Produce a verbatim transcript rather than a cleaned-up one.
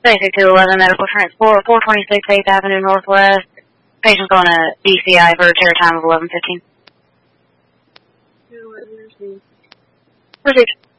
Basic two eleven medical transport, four twenty-six eighth Avenue Northwest. Patient's going to D C I for a chair time of eleven fifteen. Received.